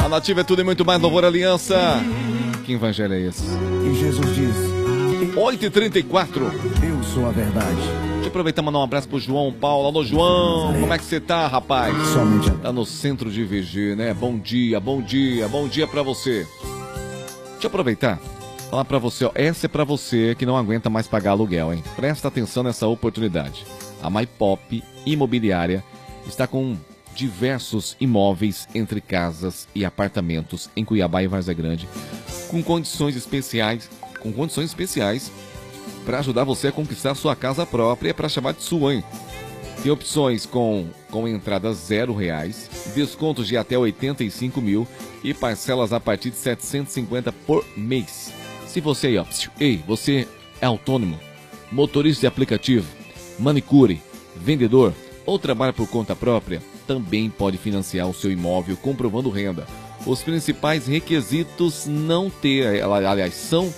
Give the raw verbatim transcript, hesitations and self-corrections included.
Na Nativa é tudo e muito mais. Louvor Aliança. Que evangelho é esse? E Jesus disse: oito e trinta e quatro. Eu sou a verdade. Deixa eu aproveitar e mandar um abraço pro João Paulo. Alô, João, como é que você tá, rapaz? Somente a... Tá no centro de V G, né? Bom dia, bom dia, bom dia pra você. Deixa eu aproveitar. Falar pra você, ó, essa é pra você que não aguenta mais pagar aluguel, hein? Presta atenção nessa oportunidade. A Maipop Imobiliária está com diversos imóveis entre casas e apartamentos em Cuiabá e Várzea Grande, com condições especiais, com condições especiais para ajudar você a conquistar sua casa própria, para chamar de sua, hein? Tem opções com, com entrada zero reais, descontos de até oitenta e cinco mil e parcelas a partir de setecentos e cinquenta por mês. Se você aí, ó, ei, você é autônomo, motorista de aplicativo, manicure, vendedor ou trabalha por conta própria, também pode financiar o seu imóvel comprovando renda. Os principais requisitos não ter, aliás, são